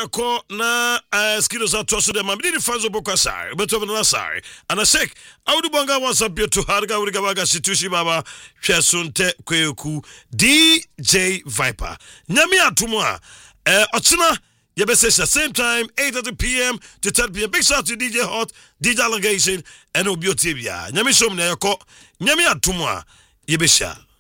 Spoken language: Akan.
yako na skills za toso de mamdini fanzo boko sare beto na sare ana sek awdu bonga WhatsApp yetu harga uriga baga situshi baba hwesunte kweku DJ Viper nyame atumwa otsina yebesesha same time 8:30 p.m. to 10 p.m. Big shout to DJ Hot, DJ Allegation and Obiotibia nyame shom na yako nyame atumwa yebesha